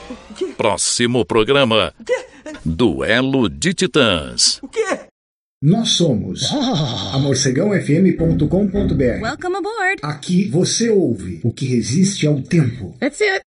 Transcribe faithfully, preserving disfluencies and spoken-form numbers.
Próximo programa: Duelo de Titãs. O quê? Nós somos a morcegão f m ponto com ponto b r. Welcome aboard. Aqui você ouve o que resiste ao tempo. That's it.